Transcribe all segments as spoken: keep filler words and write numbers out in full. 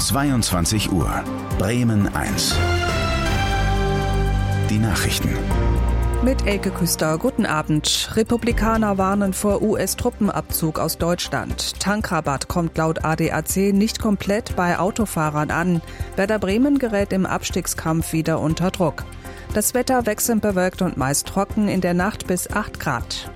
zweiundzwanzig Uhr. Bremen eins. Die Nachrichten. Mit Elke Küster, guten Abend. Republikaner warnen vor U S-Truppenabzug aus Deutschland. Tankrabatt kommt laut A D A C nicht komplett bei Autofahrern an. Werder Bremen gerät im Abstiegskampf wieder unter Druck. Das Wetter wechselnd bewölkt und meist trocken, in der Nacht bis acht Grad.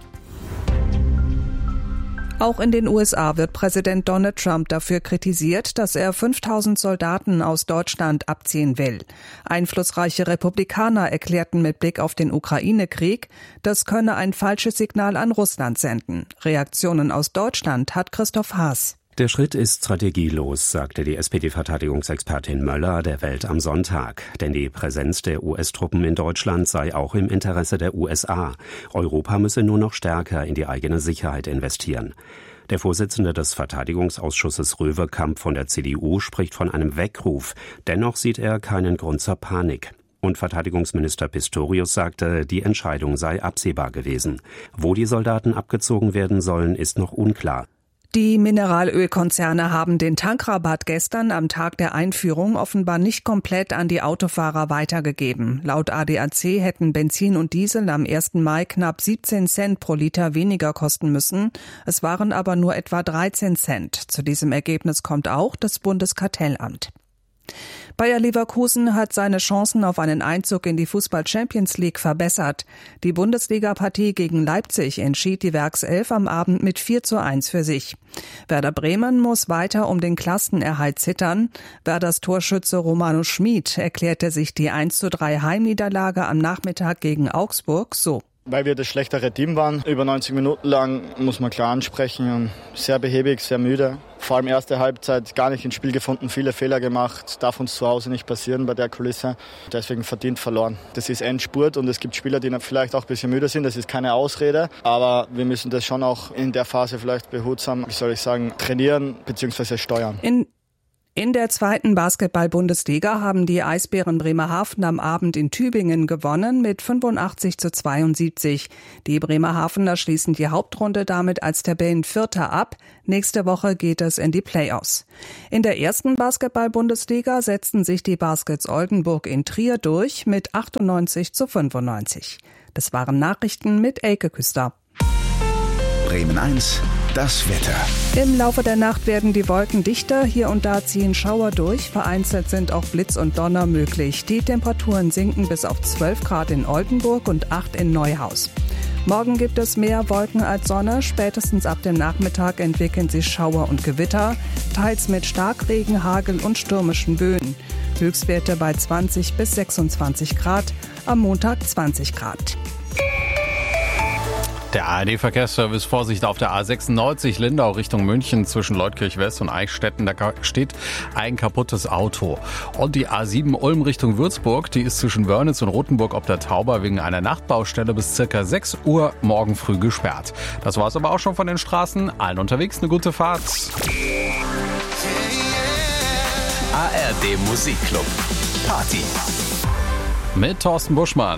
Auch in den U S A wird Präsident Donald Trump dafür kritisiert, dass er fünftausend Soldaten aus Deutschland abziehen will. Einflussreiche Republikaner erklärten mit Blick auf den Ukraine-Krieg, das könne ein falsches Signal an Russland senden. Reaktionen aus Deutschland hat Christoph Haas. Der Schritt ist strategielos, sagte die S P D-Verteidigungsexpertin Möller der Welt am Sonntag. Denn die Präsenz der U S-Truppen in Deutschland sei auch im Interesse der U S A. Europa müsse nur noch stärker in die eigene Sicherheit investieren. Der Vorsitzende des Verteidigungsausschusses Röwekamp von der C D U spricht von einem Weckruf. Dennoch sieht er keinen Grund zur Panik. Und Verteidigungsminister Pistorius sagte, die Entscheidung sei absehbar gewesen. Wo die Soldaten abgezogen werden sollen, ist noch unklar. Die Mineralölkonzerne haben den Tankrabatt gestern am Tag der Einführung offenbar nicht komplett an die Autofahrer weitergegeben. Laut A D A C hätten Benzin und Diesel am ersten Mai knapp siebzehn Cent pro Liter weniger kosten müssen. Es waren aber nur etwa dreizehn Cent. Zu diesem Ergebnis kommt auch das Bundeskartellamt. Bayer Leverkusen hat seine Chancen auf einen Einzug in die Fußball-Champions League verbessert. Die Bundesliga-Partie gegen Leipzig entschied die Werkself am Abend mit vier zu eins für sich. Werder Bremen muss weiter um den Klassenerhalt zittern. Werders Torschütze Romano Schmid erklärte sich die eins zu drei Heimniederlage am Nachmittag gegen Augsburg so. Weil wir das schlechtere Team waren. Über neunzig Minuten lang, muss man klar ansprechen. Sehr behäbig, sehr müde. Vor allem erste Halbzeit gar nicht ins Spiel gefunden, viele Fehler gemacht. Darf uns zu Hause nicht passieren bei der Kulisse. Deswegen verdient verloren. Das ist Endspurt und es gibt Spieler, die vielleicht auch ein bisschen müde sind. Das ist keine Ausrede. Aber wir müssen das schon auch in der Phase vielleicht behutsam, wie soll ich sagen, trainieren bzw. steuern. In In der zweiten Basketball-Bundesliga haben die Eisbären Bremerhaven am Abend in Tübingen gewonnen mit fünfundachtzig zu zweiundsiebzig. Die Bremerhavener schließen die Hauptrunde damit als Tabellenvierter ab. Nächste Woche geht es in die Playoffs. In der ersten Basketball-Bundesliga setzten sich die Baskets Oldenburg in Trier durch mit achtundneunzig zu fünfundneunzig. Das waren Nachrichten mit Elke Küster. Bremen eins. Das Wetter. Im Laufe der Nacht werden die Wolken dichter, hier und da ziehen Schauer durch, vereinzelt sind auch Blitz und Donner möglich. Die Temperaturen sinken bis auf zwölf Grad in Oldenburg und acht in Neuhaus. Morgen gibt es mehr Wolken als Sonne, spätestens ab dem Nachmittag entwickeln sich Schauer und Gewitter, teils mit Starkregen, Hagel und stürmischen Böen. Höchstwerte bei zwanzig bis sechsundzwanzig Grad, am Montag zwanzig Grad. Der A R D-Verkehrsservice, Vorsicht auf der A sechsundneunzig Lindau Richtung München zwischen Leutkirch West und Eichstätten. Da steht ein kaputtes Auto. Und die A sieben Ulm Richtung Würzburg, die ist zwischen Wörnitz und Rothenburg ob der Tauber wegen einer Nachtbaustelle bis circa sechs Uhr morgen früh gesperrt. Das war's aber auch schon von den Straßen. Allen unterwegs eine gute Fahrt. A R D Musikclub Party mit Thorsten Buschmann.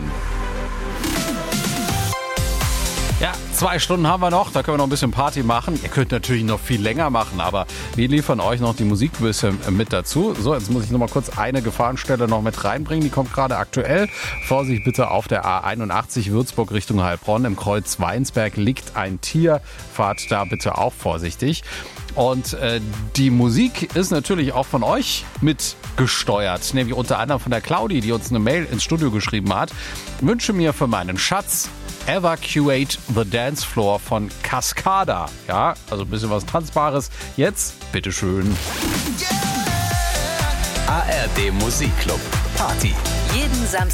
Ja, zwei Stunden haben wir noch, da können wir noch ein bisschen Party machen. Ihr könnt natürlich noch viel länger machen, aber wir liefern euch noch die Musik ein bisschen mit dazu. So, jetzt muss ich noch mal kurz eine Gefahrenstelle noch mit reinbringen, die kommt gerade aktuell. Vorsicht bitte auf der A einundachtzig Würzburg Richtung Heilbronn. Im Kreuz Weinsberg liegt ein Tier, fahrt da bitte auch vorsichtig. Und äh, die Musik ist natürlich auch von euch mitgesteuert, nämlich unter anderem von der Claudi, die uns eine Mail ins Studio geschrieben hat. Wünsche mir für meinen Schatz Evacuate the Dance Floor von Cascada. Ja, also ein bisschen was Tanzbares. Jetzt, bitteschön. A R D Musikclub Party. Jeden Samstag